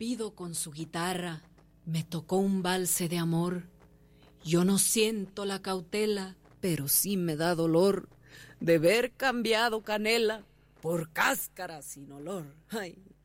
Cupido con su guitarra me tocó un valse de amor. Yo no siento la cautela, pero sí me da dolor de ver cambiado canela por cáscara sin olor. Ay,